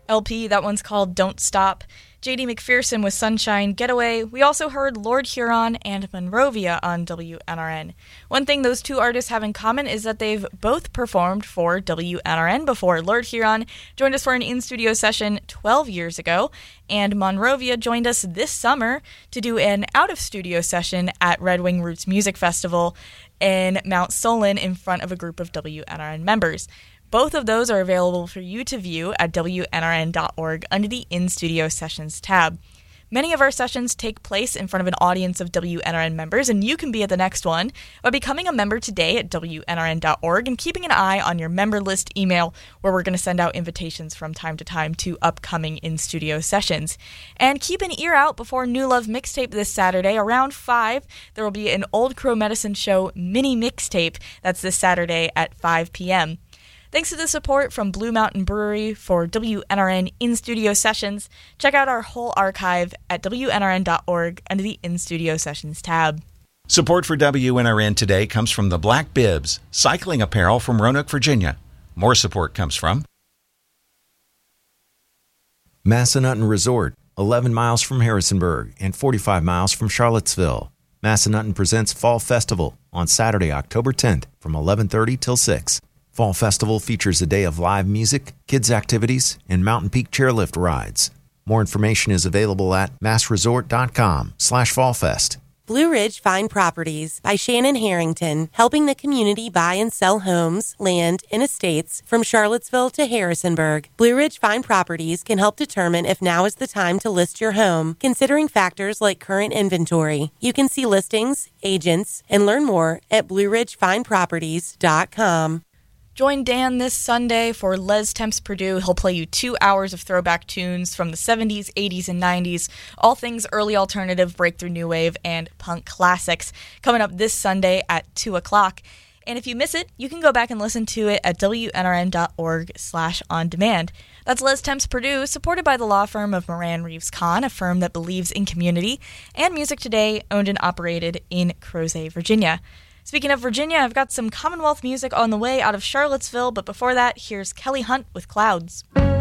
LP. That one's called Don't Stop. J.D. McPherson with Sunshine Getaway. We also heard Lord Huron and Monrovia on WNRN. One thing those two artists have in common is that they've both performed for WNRN before. Lord Huron joined us for an in-studio session 12 years ago, and Monrovia joined us this summer to do an out-of-studio session at Red Wing Roots Music Festival in Mount Solon in front of a group of WNRN members. Both of those are available for you to view at WNRN.org under the In-Studio Sessions tab. Many of our sessions take place in front of an audience of WNRN members, and you can be at the next one by becoming a member today at WNRN.org and keeping an eye on your member list email, where we're going to send out invitations from time to time to upcoming in-studio sessions. And keep an ear out before New Love Mixtape this Saturday. Around 5, there will be an Old Crow Medicine Show mini mixtape. That's this Saturday at 5 p.m. Thanks to the support from Blue Mountain Brewery for WNRN in-studio sessions. Check out our whole archive at WNRN.org under the In-Studio Sessions tab. Support for WNRN today comes from the Black Bibs, cycling apparel from Roanoke, Virginia. More support comes from Massanutten Resort, 11 miles from Harrisonburg and 45 miles from Charlottesville. Massanutten presents Fall Festival on Saturday, October 10th from 11:30 till 6. Fall Festival features a day of live music, kids' activities, and Mountain Peak chairlift rides. More information is available at massresort.com/fallfest. Blue Ridge Fine Properties by Shannon Harrington, helping the community buy and sell homes, land, and estates from Charlottesville to Harrisonburg. Blue Ridge Fine Properties can help determine if now is the time to list your home, considering factors like current inventory. You can see listings, agents, and learn more at BlueRidgeFineProperties.com. Join Dan this Sunday for Les Temps Purdue. He'll play you 2 hours of throwback tunes from the 70s, 80s, and 90s, all things early alternative, breakthrough new wave, and punk classics, coming up this Sunday at 2 o'clock. And if you miss it, you can go back and listen to it at WNRN.org/on-demand. That's Les Temps Purdue, supported by the law firm of Moran Reeves Kahn, a firm that believes in community, and Music Today, owned and operated in Crozet, Virginia. Speaking of Virginia, I've got some Commonwealth music on the way out of Charlottesville, but before that, here's Kelly Hunt with Clouds.